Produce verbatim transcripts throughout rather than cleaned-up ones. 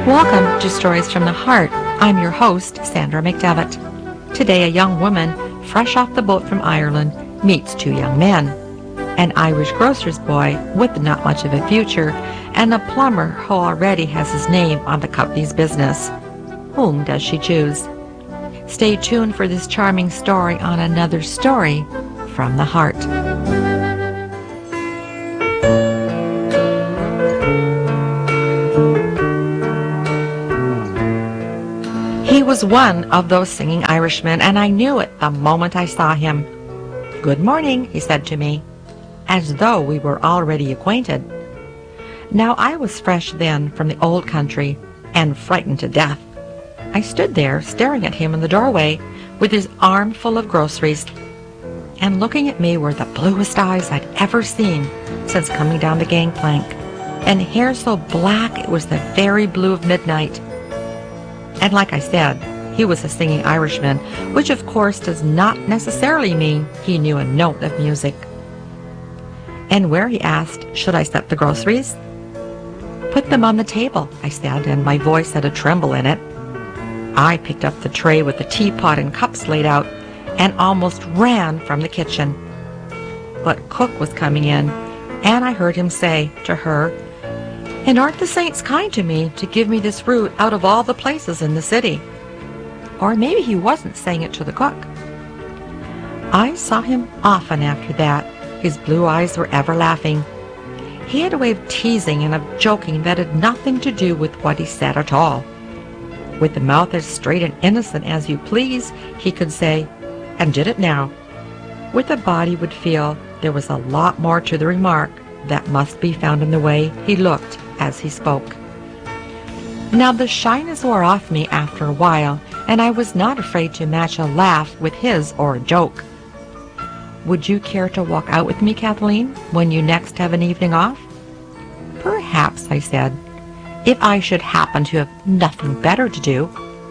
Welcome to Stories from the Heart. I'm your host, Sandra McDevitt. Today, a young woman, fresh off the boat from Ireland, meets two young men. An Irish grocer's boy with not much of a future, and a plumber who already has his name on the company's business. Whom does she choose? Stay tuned for this charming story on another Story from the Heart. He was one of those singing Irishmen, and I knew it the moment I saw him. "Good morning," he said to me, as though we were already acquainted. Now I was fresh then from the old country, and frightened to death. I stood there staring at him in the doorway with his arm full of groceries, and looking at me were the bluest eyes I'd ever seen since coming down the gangplank, and hair so black it was the very blue of midnight. And like I said, he was a singing Irishman, which of course does not necessarily mean he knew a note of music. "And where," he asked, "should I set the groceries?" "Put them on the table," I said, and my voice had a tremble in it. I picked up the tray with the teapot and cups laid out, and almost ran from the kitchen. But Cook was coming in, and I heard him say to her, "And aren't the saints kind to me to give me this fruit out of all the places in the city?" Or maybe he wasn't saying it to the cook. I saw him often after that. His blue eyes were ever laughing. He had a way of teasing and of joking that had nothing to do with what he said at all. With a mouth as straight and innocent as you please, he could say, "And did it now?" With a body would feel there was a lot more to the remark that must be found in the way he looked as he spoke. Now the shyness wore off me after a while, and I was not afraid to match a laugh with his or a joke. "Would you care to walk out with me, Kathleen, when you next have an evening off?" "Perhaps," I said, "if I should happen to have nothing better to do."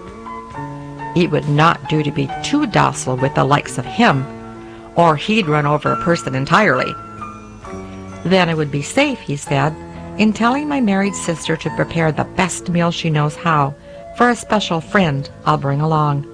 It would not do to be too docile with the likes of him, or he'd run over a person entirely. "Then I would be safe," he said, "in telling my married sister to prepare the best meal she knows how for a special friend I'll bring along."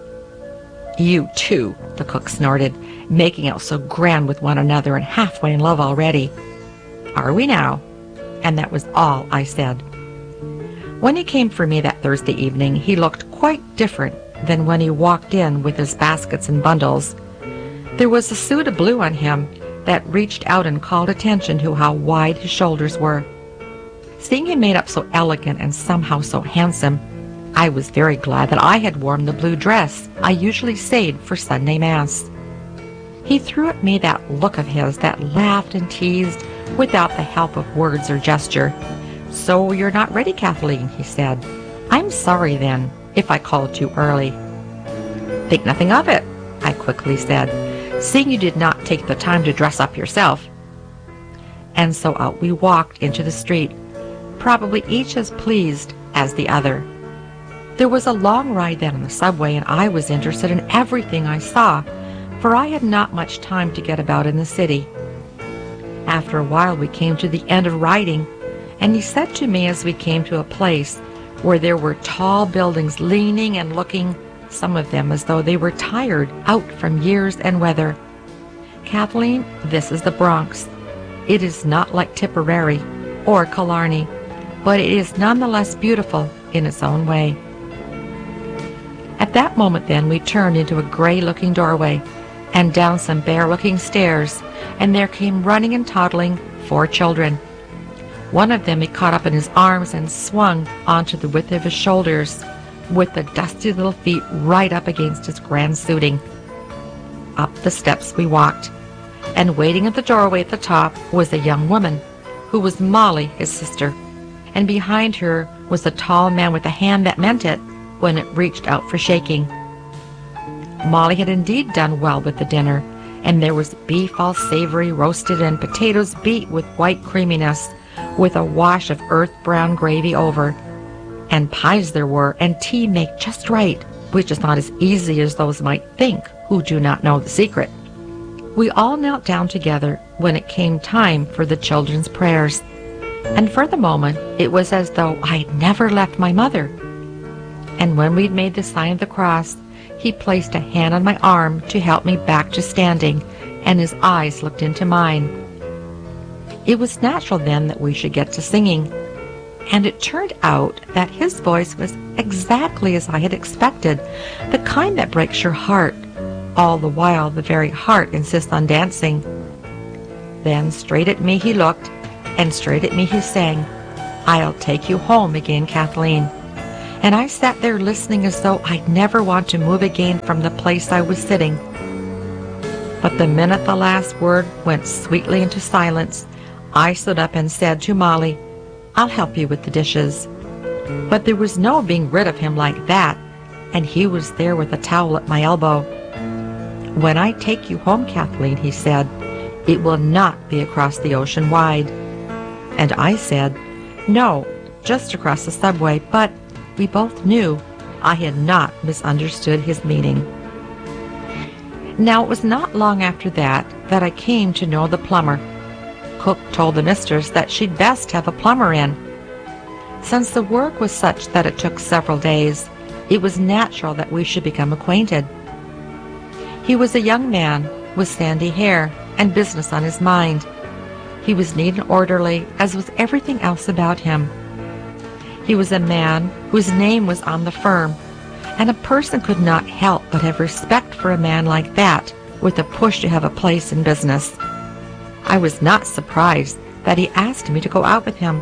"You too," the cook snorted, making out so grand with one another and halfway in love already. "Are we now?" And that was all I said. When he came for me that Thursday evening, he looked quite different than when he walked in with his baskets and bundles. There was a suit of blue on him that reached out and called attention to how wide his shoulders were. Seeing him made up so elegant and somehow so handsome, I was very glad that I had worn the blue dress I usually saved for Sunday Mass. He threw at me that look of his that laughed and teased without the help of words or gesture. "So you're not ready, Kathleen," he said. "I'm sorry, then, if I called too early." "Think nothing of it," I quickly said, "seeing you did not take the time to dress up yourself." And so out we walked into the street, probably each as pleased as the other. There was a long ride then on the subway, and I was interested in everything I saw, for I had not much time to get about in the city. After a while we came to the end of riding, and he said to me as we came to a place where there were tall buildings leaning and looking, some of them as though they were tired out from years and weather, "Kathleen, this is the Bronx. It is not like Tipperary or Killarney, but it is nonetheless beautiful in its own way." At that moment then we turned into a gray-looking doorway and down some bare-looking stairs, and there came running and toddling four children. One of them he caught up in his arms and swung onto the width of his shoulders, with the dusty little feet right up against his grand suiting. Up the steps we walked, and waiting at the doorway at the top was a young woman, who was Molly, his sister, and behind her was a tall man with a hand that meant it when it reached out for shaking. Molly had indeed done well with the dinner, and there was beef all savory roasted and potatoes beat with white creaminess, with a wash of earth-brown gravy over. And pies there were, and tea made just right, which is not as easy as those might think who do not know the secret. We all knelt down together when it came time for the children's prayers. And for the moment, it was as though I had never left my mother. And when we'd made the sign of the cross, he placed a hand on my arm to help me back to standing, and his eyes looked into mine. It was natural then that we should get to singing, and it turned out that his voice was exactly as I had expected, the kind that breaks your heart, all the while the very heart insists on dancing. Then straight at me he looked, and straight at me he sang, "I'll take you home again, Kathleen." And I sat there listening as though I'd never want to move again from the place I was sitting. But the minute the last word went sweetly into silence, I stood up and said to Molly, "I'll help you with the dishes." But there was no being rid of him like that, and he was there with a towel at my elbow. "When I take you home, Kathleen," he said, "it will not be across the ocean wide." And I said, "No, just across the subway," but we both knew I had not misunderstood his meaning. Now it was not long after that that I came to know the plumber. Cook told the mistress that she'd best have a plumber in. Since the work was such that it took several days, it was natural that we should become acquainted. He was a young man with sandy hair and business on his mind. He was neat and orderly, as was everything else about him. He was a man whose name was on the firm, and a person could not help but have respect for a man like that, with a push to have a place in business. I was not surprised that he asked me to go out with him.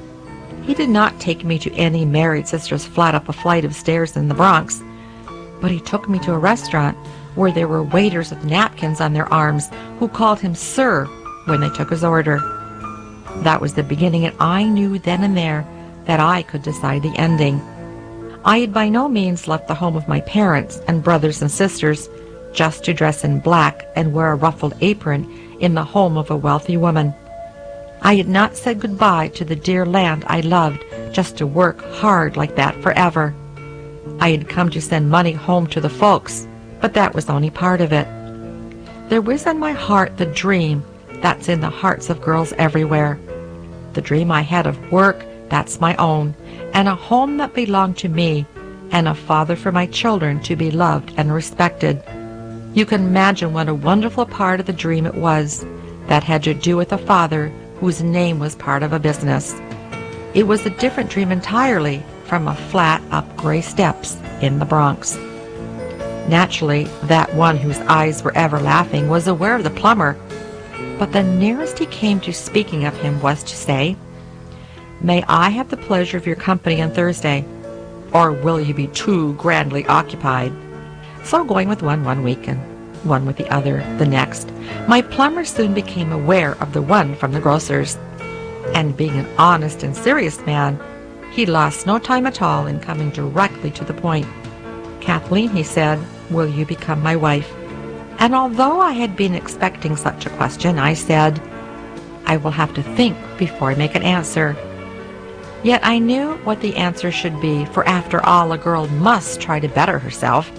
He did not take me to any married sister's flat up a flight of stairs in the Bronx, but he took me to a restaurant where there were waiters with napkins on their arms who called him Sir when they took his order. That was the beginning, and I knew then and there that I could decide the ending. I had by no means left the home of my parents and brothers and sisters just to dress in black and wear a ruffled apron in the home of a wealthy woman. I had not said goodbye to the dear land I loved just to work hard like that forever. I had come to send money home to the folks, but that was only part of it. There was in my heart the dream that's in the hearts of girls everywhere. The dream I had of work that's my own, and a home that belonged to me, and a father for my children to be loved and respected. You can imagine what a wonderful part of the dream it was that had to do with a father whose name was part of a business. It was a different dream entirely from a flat up gray steps in the Bronx. Naturally, that one whose eyes were ever laughing was aware of the plumber, but the nearest he came to speaking of him was to say, "May I have the pleasure of your company on Thursday, or will you be too grandly occupied?" So going with one one week and one with the other the next, my plumber soon became aware of the one from the grocer's. And being an honest and serious man, he lost no time at all in coming directly to the point. "Kathleen," he said, "will you become my wife?" And although I had been expecting such a question, I said, "I will have to think before I make an answer." Yet I knew what the answer should be, for after all, a girl must try to better herself.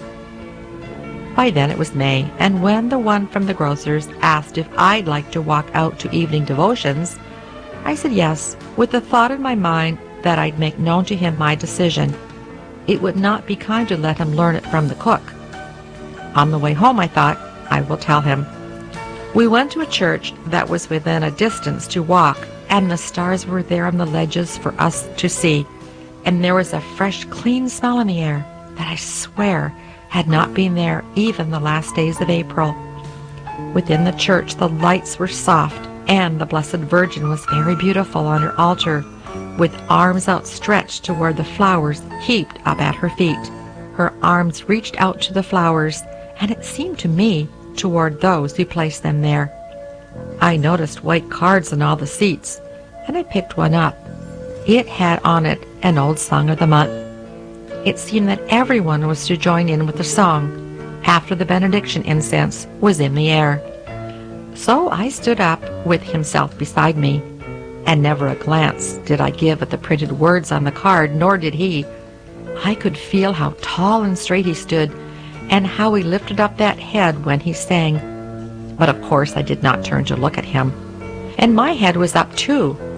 By then it was May, and when the one from the grocer's asked if I'd like to walk out to evening devotions, I said yes, with the thought in my mind that I'd make known to him my decision. It would not be kind to let him learn it from the cook. On the way home, I thought, I will tell him. We went to a church that was within a distance to walk, and the stars were there on the ledges for us to see, and there was a fresh, clean smell in the air that I swear had not been there even the last days of April. Within the church the lights were soft, and the Blessed Virgin was very beautiful on her altar, with arms outstretched toward the flowers heaped up at her feet. Her arms reached out to the flowers, and it seemed to me toward those who placed them there. I noticed white cards on all the seats, and I picked one up. It had on it an old song of the month. It seemed that everyone was to join in with the song after the benediction incense was in the air. So I stood up with himself beside me, and never a glance did I give at the printed words on the card, nor did he. I could feel how tall and straight he stood, and how he lifted up that head when he sang. But of course I did not turn to look at him. And my head was up too,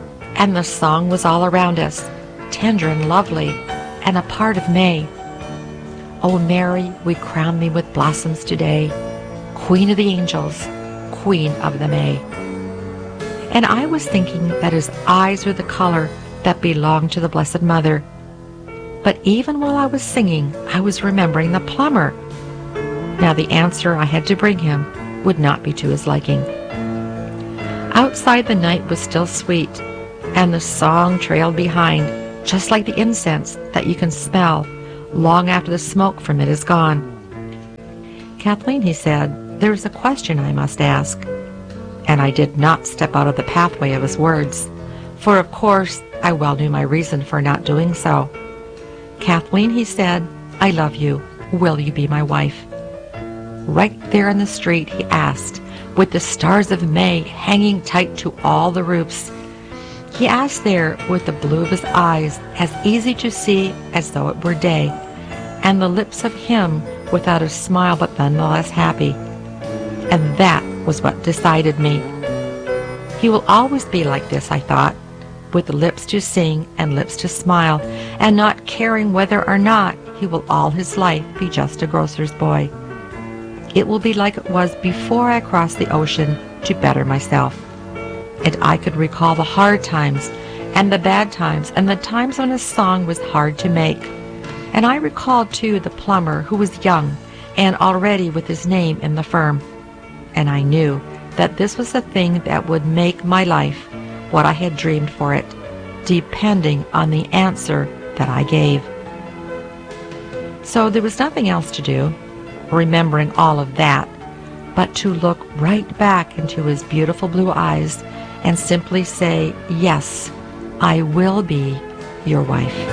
and the song was all around us, tender and lovely, and a part of May. O Mary, we crown thee with blossoms today, Queen of the angels, Queen of the May. And I was thinking that his eyes were the color that belonged to the Blessed Mother. But even while I was singing, I was remembering the plumber. Now the answer I had to bring him would not be to his liking. Outside the night was still sweet, and the song trailed behind, just like the incense that you can smell long after the smoke from it is gone. Kathleen, he said, there is a question I must ask. And I did not step out of the pathway of his words, for of course I well knew my reason for not doing so. Kathleen, he said, I love you. Will you be my wife? Right there in the street, he asked, with the stars of May hanging tight to all the roofs. He asked there with the blue of his eyes as easy to see as though it were day, and the lips of him without a smile but nonetheless happy. And that was what decided me. He will always be like this, I thought, with lips to sing and lips to smile, and not caring whether or not he will all his life be just a grocer's boy. It will be like it was before I crossed the ocean to better myself. And I could recall the hard times and the bad times and the times when a song was hard to make. And I recalled too the plumber who was young and already with his name in the firm. And I knew that this was the thing that would make my life what I had dreamed for it, depending on the answer that I gave. So there was nothing else to do, remembering all of that, but to look right back into his beautiful blue eyes and simply say, yes, I will be your wife.